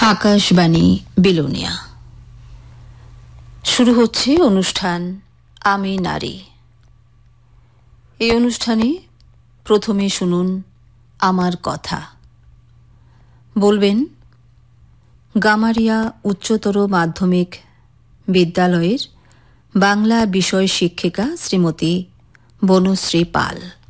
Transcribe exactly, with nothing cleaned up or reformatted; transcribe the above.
আকাশবাণী বিলোনিয়া। শুরু হচ্ছে অনুষ্ঠান আমি নারী। এই অনুষ্ঠানে প্রথমে শুনুন আমার কথা। বলবেন গামারিয়া উচ্চতর মাধ্যমিক বিদ্যালয়ের বাংলা বিষয় শিক্ষিকা শ্রীমতী বনশ্রী পাল।